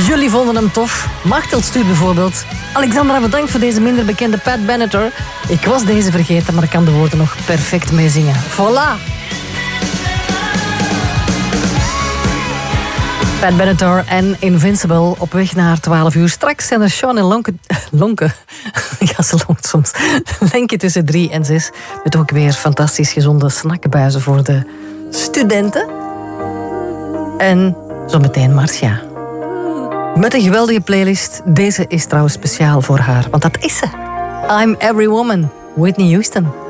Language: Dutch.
Jullie vonden hem tof. Machtel stuurt bijvoorbeeld: Alexandra, bedankt voor deze minder bekende Pat Benatar. Ik was deze vergeten, maar ik kan de woorden nog perfect meezingen. Voilà! Pat Benatar en Invincible op weg naar 12 uur. Straks zijn er Sean en Lonke. Ja, ze lonkt soms. Lenke tussen 3 en 6. Met ook weer fantastisch gezonde snackbuizen voor de studenten. En zometeen Marcia. Met een geweldige playlist. Deze is trouwens speciaal voor haar, want dat is ze. I'm Every Woman, Whitney Houston.